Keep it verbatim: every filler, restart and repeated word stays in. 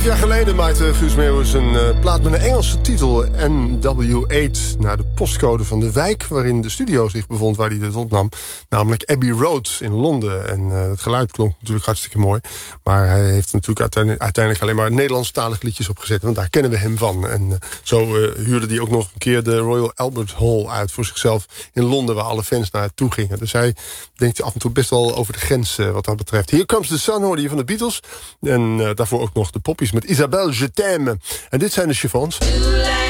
Twaalf jaar geleden maakte Guus Meeuwis een uh, plaat met een Engelse titel, N W acht, naar de postcode van de wijk waarin de studio zich bevond waar hij dit opnam, namelijk Abbey Road in Londen. En uh, het geluid klonk natuurlijk hartstikke mooi, maar hij heeft natuurlijk uiteindelijk, uiteindelijk alleen maar Nederlandstalige liedjes opgezet, want daar kennen we hem van. En uh, zo uh, huurde hij ook nog een keer de Royal Albert Hall uit voor zichzelf in Londen, waar alle fans naartoe gingen. Dus hij denkt af en toe best wel over de grens uh, wat dat betreft. Here Comes the Sun hoorde je van de Beatles. En uh, daarvoor ook nog de Poppies met Isabelle, je t'aime. En dit zijn de Chiffons.